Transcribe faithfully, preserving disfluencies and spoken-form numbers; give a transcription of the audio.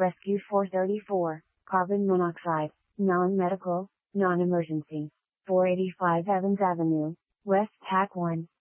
Rescue four thirty-four, carbon monoxide, non-medical, non-emergency, four eighty-five Evans Avenue, West Tack one,